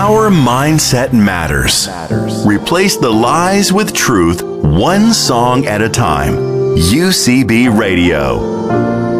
Our mindset matters. Replace the lies with truth, one song at a time. UCB Radio.